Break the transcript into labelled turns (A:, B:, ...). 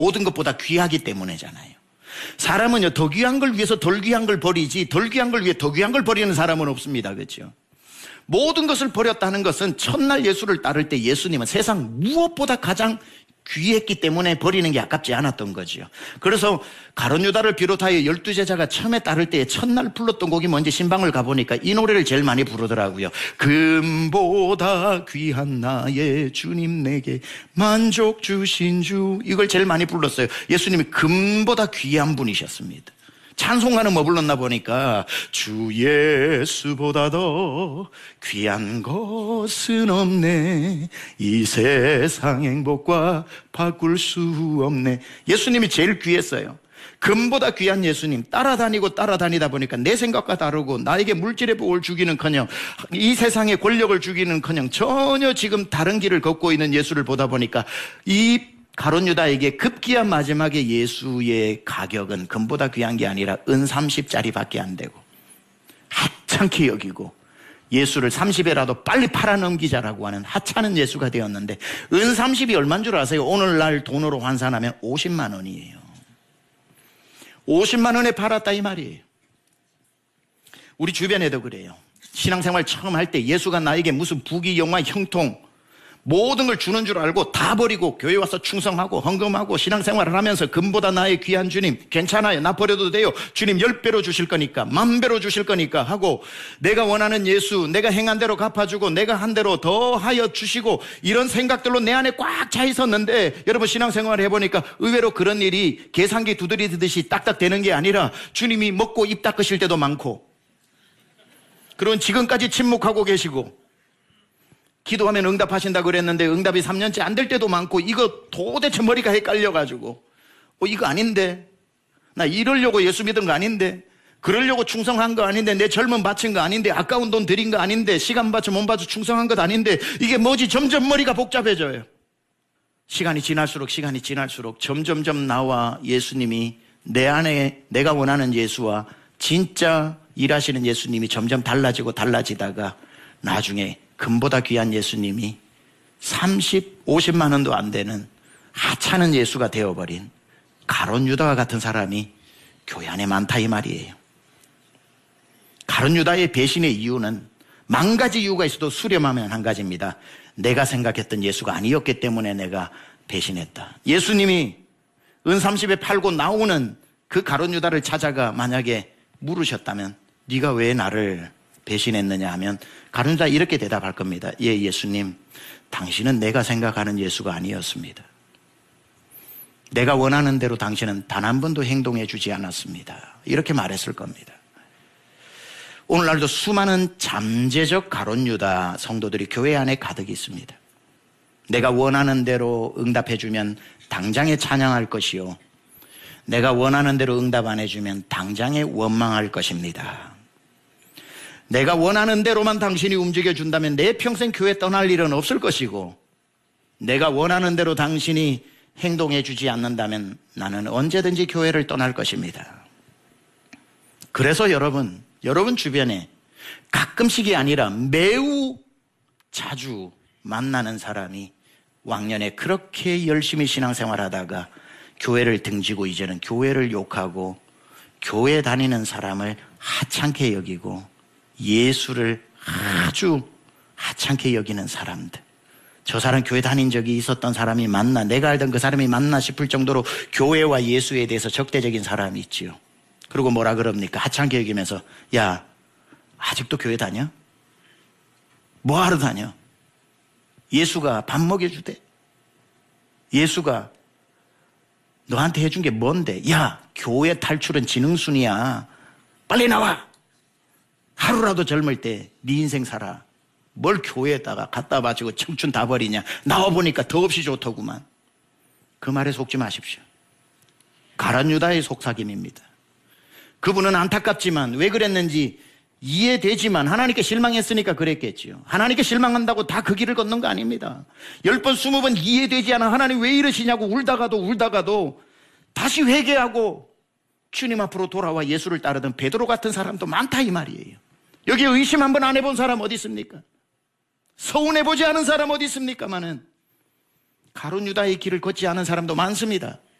A: 모든 것보다 귀하기 때문이잖아요. 사람은요, 더 귀한 걸 위해서 덜 귀한 걸 버리지 덜 귀한 걸 위해 더 귀한 걸 버리는 사람은 없습니다. 그렇죠? 모든 것을 버렸다는 것은 첫날 예수를 따를 때 예수님은 세상 무엇보다 가장 귀했기 때문에 버리는 게 아깝지 않았던 거죠. 그래서 가룟 유다를 비롯하여 12제자가 처음에 따를 때 첫날 불렀던 곡이 뭔지 신방을 가보니까 이 노래를 제일 많이 부르더라고요. 금보다 귀한 나의 주님 내게 만족 주신 주, 이걸 제일 많이 불렀어요. 예수님이 금보다 귀한 분이셨습니다. 찬송가는 뭐 불렀나 보니까 주 예수보다 더 귀한 것은 없네, 이 세상 행복과 바꿀 수 없네. 예수님이 제일 귀했어요. 금보다 귀한 예수님 따라다니다 보니까 내 생각과 다르고 나에게 물질의 복을 주기는커녕 이 세상의 권력을 주기는커녕 전혀 지금 다른 길을 걷고 있는 예수를 보다 보니까 이 가룟 유다에게 급기야 마지막에 예수의 가격은 금보다 귀한 게 아니라 은 30짜리밖에 안 되고 하찮게 여기고 예수를 30에라도 빨리 팔아넘기자라고 하는 하찮은 예수가 되었는데, 은 30이 얼마인 줄 아세요? 오늘날 돈으로 환산하면 50만 원이에요. 50만 원에 팔았다 이 말이에요. 우리 주변에도 그래요. 신앙생활 처음 할 때 예수가 나에게 무슨 부귀 영화 형통 모든 걸 주는 줄 알고 다 버리고 교회 와서 충성하고 헌금하고 신앙생활을 하면서 금보다 나의 귀한 주님, 괜찮아요, 나 버려도 돼요, 주님 10배로 주실 거니까 10,000배로 주실 거니까 하고, 내가 원하는 예수, 내가 행한 대로 갚아주고 내가 한 대로 더 하여 주시고, 이런 생각들로 내 안에 꽉 차 있었는데, 여러분 신앙생활을 해보니까 의외로 그런 일이 계산기 두드리듯이 딱딱 되는 게 아니라 주님이 먹고 입 닦으실 때도 많고, 그런 지금까지 침묵하고 계시고, 기도하면 응답하신다고 그랬는데 응답이 3년째 안 될 때도 많고, 이거 도대체 머리가 헷갈려가지고 이거 아닌데, 나 이러려고 예수 믿은 거 아닌데, 그러려고 충성한 거 아닌데, 내 젊음 바친 거 아닌데, 아까운 돈 드린 거 아닌데, 시간 바쳐 몸 바쳐 충성한 것 아닌데, 이게 뭐지? 점점 머리가 복잡해져요. 시간이 지날수록 점점점 나와 예수님이 내 안에 내가 원하는 예수와 진짜 일하시는 예수님이 점점 달라지다가 나중에 금보다 귀한 예수님이 50만 원도 안 되는 하찮은 예수가 되어버린 가룟 유다와 같은 사람이 교회 안에 많다 이 말이에요. 가룟 유다의 배신의 이유는 10,000가지 이유가 있어도 수렴하면 한 가지입니다. 내가 생각했던 예수가 아니었기 때문에 내가 배신했다. 예수님이 은 30에 팔고 나오는 그 가룟 유다를 찾아가 만약에 물으셨다면 네가 왜 나를 배신했느냐 하면 가룟 유다 이렇게 대답할 겁니다. 예, 예수님, 당신은 내가 생각하는 예수가 아니었습니다. 내가 원하는 대로 당신은 단 한 번도 행동해 주지 않았습니다. 이렇게 말했을 겁니다. 오늘날도 수많은 잠재적 가룟 유다 성도들이 교회 안에 가득 있습니다. 내가 원하는 대로 응답해 주면 당장에 찬양할 것이요, 내가 원하는 대로 응답 안 해주면 당장에 원망할 것입니다. 내가 원하는 대로만 당신이 움직여준다면 내 평생 교회 떠날 일은 없을 것이고, 내가 원하는 대로 당신이 행동해 주지 않는다면 나는 언제든지 교회를 떠날 것입니다. 그래서 여러분 주변에 가끔씩이 아니라 매우 자주 만나는 사람이 왕년에 그렇게 열심히 신앙생활하다가 교회를 등지고 이제는 교회를 욕하고 교회 다니는 사람을 하찮게 여기고 예수를 아주 하찮게 여기는 사람들, 저 사람 교회 다닌 적이 있었던 사람이 맞나, 내가 알던 그 사람이 맞나 싶을 정도로 교회와 예수에 대해서 적대적인 사람이 있지요. 그리고 뭐라 그럽니까? 하찮게 여기면서, 야, 아직도 교회 다녀? 뭐하러 다녀? 예수가 밥 먹여주대? 예수가 너한테 해준 게 뭔데? 야, 교회 탈출은 지능순이야. 빨리 나와. 하루라도 젊을 때 네 인생 살아. 뭘 교회에다가 갖다 바치고 청춘 다 버리냐. 나와보니까 더없이 좋더구만. 그 말에 속지 마십시오. 가룟 유다의 속삭임입니다. 그분은 안타깝지만 왜 그랬는지 이해되지만 하나님께 실망했으니까 그랬겠지요. 하나님께 실망한다고 다 그 길을 걷는 거 아닙니다. 10번 20번 이해되지 않아 하나님 왜 이러시냐고 울다가도 다시 회개하고 주님 앞으로 돌아와 예수를 따르던 베드로 같은 사람도 많다 이 말이에요. 여기 의심 한번 안 해본 사람 어디 있습니까? 서운해보지 않은 사람 어디 있습니까마는 가룟 유다의 길을 걷지 않은 사람도 많습니다.